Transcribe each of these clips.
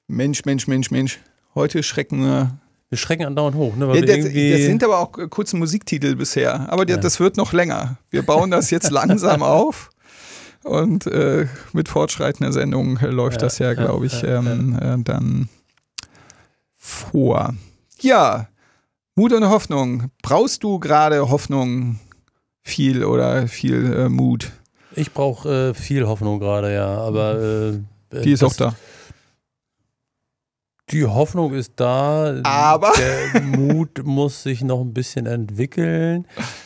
Mensch. Heute schrecken wir. Wir schrecken andauernd hoch, ne? Weil Das sind aber auch kurze Musiktitel bisher. Aber das wird noch länger. Wir bauen das jetzt langsam auf. Und mit fortschreitender Sendung läuft das ja, glaube ich, dann vor. Ja, Mut und Hoffnung. Brauchst du gerade Hoffnung viel oder viel Mut? Ich brauche viel Hoffnung gerade, ja. Aber die ist auch da. Die Hoffnung ist da, aber der Mut muss sich noch ein bisschen entwickeln.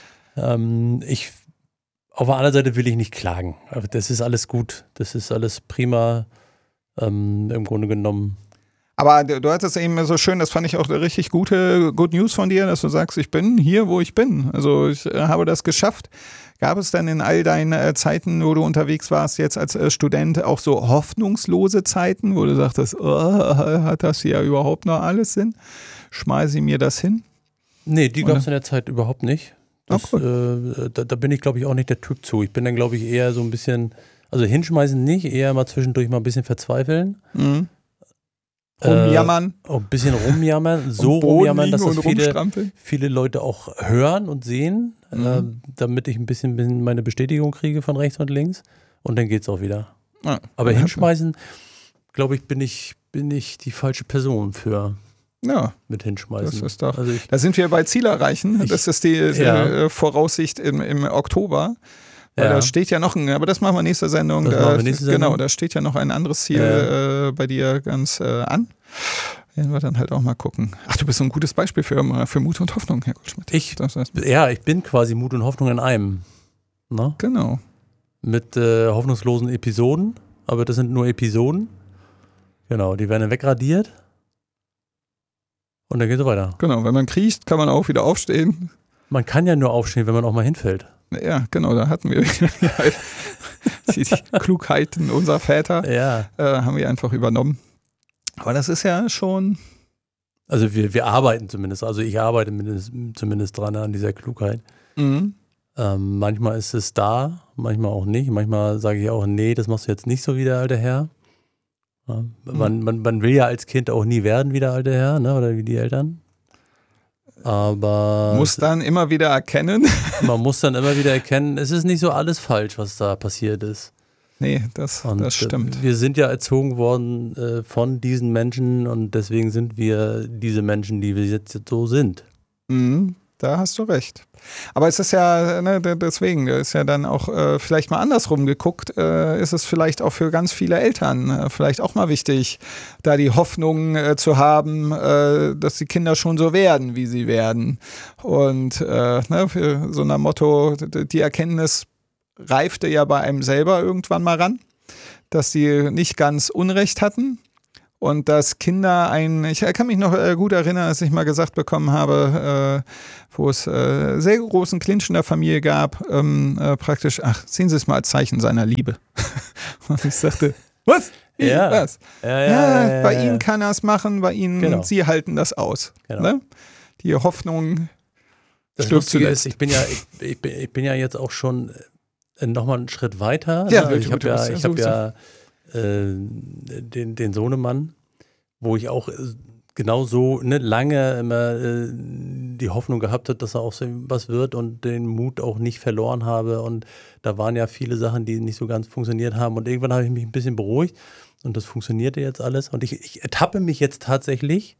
Auf der anderen Seite will ich nicht klagen. Das ist alles gut, das ist alles prima, im Grunde genommen. Aber du hattest eben so schön, das fand ich auch eine richtig gute Good News von dir, dass du sagst, ich bin hier, wo ich bin. Also ich habe das geschafft. Gab es denn in all deinen Zeiten, wo du unterwegs warst, jetzt als Student, auch so hoffnungslose Zeiten, wo du sagtest, hat das hier überhaupt noch alles Sinn? Schmeiße ich mir das hin? Nee, die gab es in der Zeit überhaupt nicht. Das, cool. Da bin ich, glaube ich, auch nicht der Typ zu. Ich bin dann, glaube ich, eher so ein bisschen, also hinschmeißen nicht, eher mal zwischendurch mal ein bisschen verzweifeln. Mhm. Rumjammern. Ein bisschen rumjammern. So rumjammern, dass das viele Leute auch hören und sehen, damit ich ein bisschen meine Bestätigung kriege von rechts und links. Und dann geht's auch wieder. Ja, aber hinschmeißen, glaube ich, bin ich die falsche Person für. Ja, mit hinschmeißen. Das ist doch, also da sind wir bei Ziel erreichen. Das ist die Voraussicht im Oktober. Weil da steht ja noch aber das machen wir nächste Sendung. Genau, da steht ja noch ein anderes Ziel bei dir ganz an. Werden wir dann halt auch mal gucken. Ach, du bist so ein gutes Beispiel für Mut und Hoffnung, Herr Goldschmidt. Ich bin quasi Mut und Hoffnung in einem. Ne? Genau. Mit hoffnungslosen Episoden, aber das sind nur Episoden. Genau, die werden dann wegradiert. Und dann geht es weiter. Genau, wenn man kriecht, kann man auch wieder aufstehen. Man kann ja nur aufstehen, wenn man auch mal hinfällt. Ja, genau, da hatten wir die Klugheiten unserer Väter, haben wir einfach übernommen. Aber das ist ja schon... Also wir arbeiten zumindest, also ich arbeite zumindest dran an dieser Klugheit. Mhm. Manchmal ist es da, manchmal auch nicht. Manchmal sage ich auch, nee, das machst du jetzt nicht so wie der alte Herr. Ja, man will ja als Kind auch nie werden wie der alte Herr, ne, oder wie die Eltern. Aber muss dann immer wieder erkennen. Man muss dann immer wieder erkennen, es ist nicht so alles falsch, was da passiert ist. Nee, das stimmt. Wir sind ja erzogen worden von diesen Menschen und deswegen sind wir diese Menschen, die wir jetzt so sind. Mhm, da hast du recht. Aber es ist ja, deswegen, ist ja dann auch vielleicht mal andersrum geguckt, ist es vielleicht auch für ganz viele Eltern vielleicht auch mal wichtig, da die Hoffnung zu haben, dass die Kinder schon so werden, wie sie werden. Und für so ein Motto, die Erkenntnis reifte ja bei einem selber irgendwann mal ran, dass sie nicht ganz Unrecht hatten. Und dass Kinder ich kann mich noch gut erinnern, als ich mal gesagt bekommen habe, wo es sehr großen Clinch in der Familie gab, praktisch, sehen Sie es mal als Zeichen seiner Liebe. Und ich sagte, was? Wie? Was? Bei Ihnen kann er es machen, bei Ihnen, genau. Sie halten das aus. Genau. Ne? Die Hoffnung stirbt zuletzt. Ich bin ja jetzt auch schon nochmal einen Schritt weiter. Ja, ich habe ja den Sohnemann, wo ich auch genau so lange immer die Hoffnung gehabt habe, dass er auch so was wird und den Mut auch nicht verloren habe. Und da waren ja viele Sachen, die nicht so ganz funktioniert haben. Und irgendwann habe ich mich ein bisschen beruhigt und das funktionierte jetzt alles. Und ich ertappe mich jetzt tatsächlich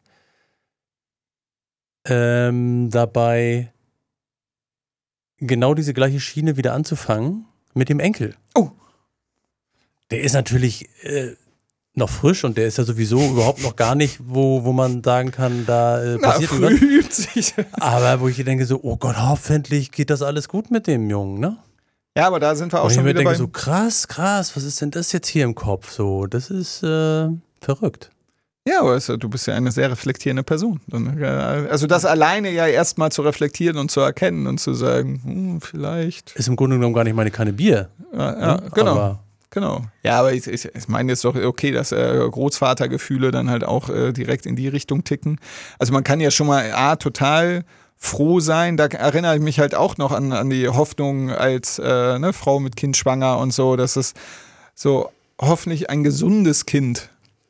dabei, genau diese gleiche Schiene wieder anzufangen mit dem Enkel. Oh! Der ist natürlich noch frisch und der ist ja sowieso überhaupt noch gar nicht, wo man sagen kann, da passiert irgendwas. Aber wo ich denke so, oh Gott, hoffentlich geht das alles gut mit dem Jungen, ne? Ja, aber da sind wir auch schon wieder denke so, krass, was ist denn das jetzt hier im Kopf? So, das ist verrückt. Ja, aber du bist ja eine sehr reflektierende Person. Also das alleine ja erstmal zu reflektieren und zu erkennen und zu sagen, vielleicht. Ist im Grunde genommen gar nicht keine Bier. Ja, genau. Genau. Ja, aber ich meine jetzt doch okay, dass Großvatergefühle dann halt auch direkt in die Richtung ticken. Also man kann ja schon mal total froh sein. Da erinnere ich mich halt auch noch an die Hoffnung als Frau mit Kind schwanger und so, dass es so hoffentlich ein gesundes Kind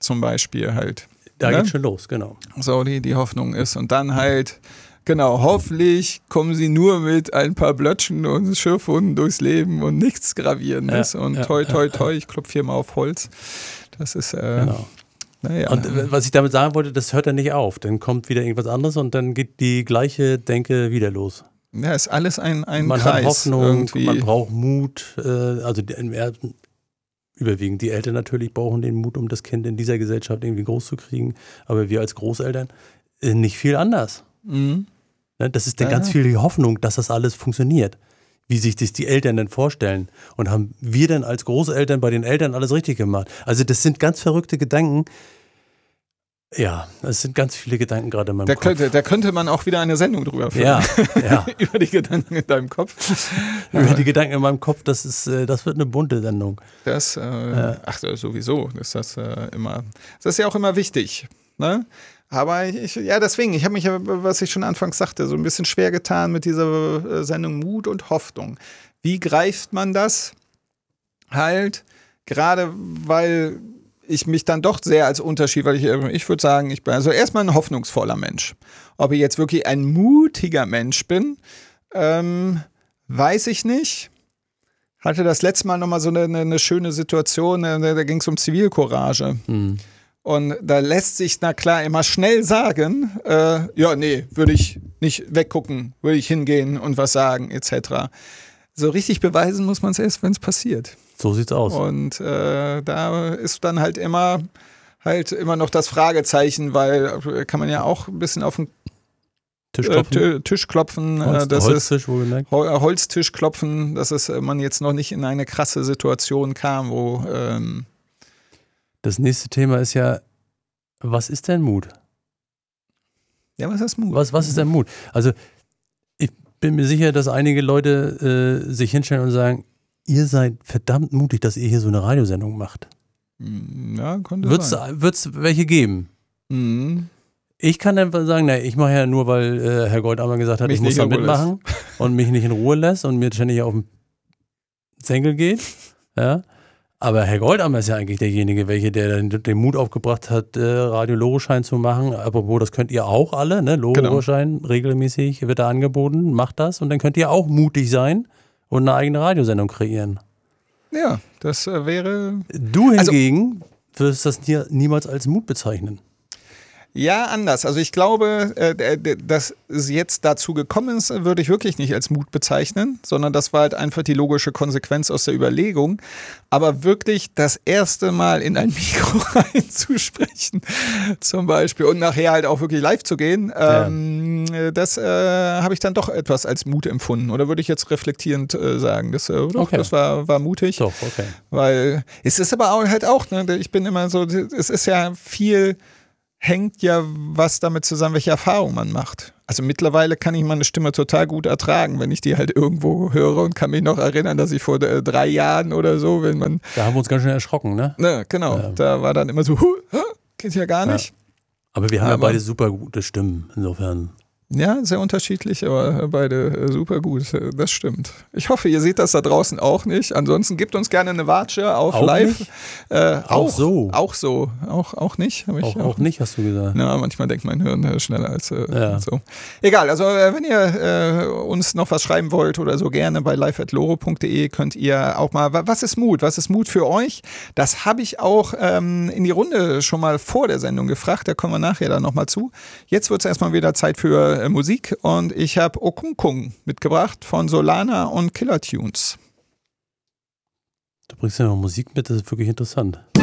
zum Beispiel halt. Da ne? geht's schon los, genau. So die Hoffnung ist. Und dann halt, genau, hoffentlich kommen sie nur mit ein paar Blötschen und Schürfwunden durchs Leben und nichts Gravierendes. Und toi, toi, toi, ich klopfe hier mal auf Holz. Das ist, Genau. naja. Und was ich damit sagen wollte, das hört ja nicht auf. Dann kommt wieder irgendwas anderes und dann geht die gleiche Denke wieder los. Ja, ist alles ein Man Kreis. hat Hoffnung, irgendwie. man braucht Mut. Überwiegend die Eltern natürlich brauchen den Mut, um das Kind in dieser Gesellschaft irgendwie groß zu kriegen. Aber wir als Großeltern nicht viel anders. Mhm. Ne, das ist dann ganz viel die Hoffnung, dass das alles funktioniert. Wie sich das die Eltern denn vorstellen. Und haben wir denn als Großeltern bei den Eltern alles richtig gemacht? Also das sind ganz verrückte Gedanken. Ja, es sind ganz viele Gedanken gerade in meinem Kopf. Da könnte man auch wieder eine Sendung drüber führen. Ja. Über die Gedanken in deinem Kopf. Über die Gedanken in meinem Kopf, das wird eine bunte Sendung. Sowieso ist das immer. Das ist ja auch immer wichtig. Ne? Aber deswegen, ich habe mich, was ich schon anfangs sagte, so ein bisschen schwer getan mit dieser Sendung Mut und Hoffnung. Wie greift man das? Halt, gerade weil ich mich dann doch sehr als Unterschied, weil ich würde sagen, ich bin also erstmal ein hoffnungsvoller Mensch. Ob ich jetzt wirklich ein mutiger Mensch bin, weiß ich nicht. Hatte das letzte Mal nochmal so eine schöne Situation, da ging es um Zivilcourage. Und da lässt sich, na klar, immer schnell sagen, würde ich nicht weggucken, würde ich hingehen und was sagen, etc. So richtig beweisen muss man es erst, wenn es passiert. So sieht's aus. Und da ist dann halt immer noch das Fragezeichen, weil kann man ja auch ein bisschen auf den Tisch klopfen. Holztisch, wohlgemerkt. Holztisch klopfen, dass man jetzt noch nicht in eine krasse Situation kam, wo das nächste Thema ist ja, was ist denn Mut? Ja, was ist Mut? Was ist denn Mut? Also ich bin mir sicher, dass einige Leute sich hinstellen und sagen, ihr seid verdammt mutig, dass ihr hier so eine Radiosendung macht. Ja, könnte sein. Wird's welche geben? Mhm. Ich kann dann sagen, ich mache ja nur, weil Herr Goldammer gesagt hat, ich muss da mitmachen und mich nicht in Ruhe lässt und mir ständig auf den Senkel geht. Ja. Aber Herr Goldammer ist ja eigentlich derjenige, der den Mut aufgebracht hat, Radio-Logoschein zu machen. Apropos, das könnt ihr auch alle, ne? Logoschein regelmäßig wird da angeboten, macht das und dann könnt ihr auch mutig sein und eine eigene Radiosendung kreieren. Ja, das wäre... Du hingegen wirst das niemals als Mut bezeichnen. Ja, anders. Also ich glaube, dass es jetzt dazu gekommen ist, würde ich wirklich nicht als Mut bezeichnen, sondern das war halt einfach die logische Konsequenz aus der Überlegung. Aber wirklich das erste Mal in ein Mikro reinzusprechen, zum Beispiel, und nachher halt auch wirklich live zu gehen, das habe ich dann doch etwas als Mut empfunden. Oder würde ich jetzt reflektierend sagen, das war mutig. Doch, okay. Weil es ist aber halt auch, ne, ich bin immer so, es ist ja viel... hängt ja was damit zusammen, welche Erfahrung man macht. Also mittlerweile kann ich meine Stimme total gut ertragen, wenn ich die halt irgendwo höre und kann mich noch erinnern, dass ich vor 3 Jahren oder so, wenn man... Da haben wir uns ganz schön erschrocken, ne? Ne, genau. Da war dann immer so, geht ja gar nicht. Ja. Aber wir haben ja beide super gute Stimmen, insofern... Ja, sehr unterschiedlich, aber beide super gut. Das stimmt. Ich hoffe, ihr seht das da draußen auch nicht. Ansonsten gebt uns gerne eine Watsche auf auch live. Nicht? Auch so. Auch so. Auch nicht. Auch nicht, hast du gesagt. Ja, manchmal denkt mein Hirn schneller als so. Egal, also wenn ihr uns noch was schreiben wollt oder so, gerne bei live@loro.de könnt ihr auch mal, was ist Mut? Was ist Mut für euch? Das habe ich auch in die Runde schon mal vor der Sendung gefragt. Da kommen wir nachher dann nochmal zu. Jetzt wird es erstmal wieder Zeit für Musik und ich habe Okunkung mitgebracht von Solana und Killer Tunes. Du bringst ja noch Musik mit, das ist wirklich interessant.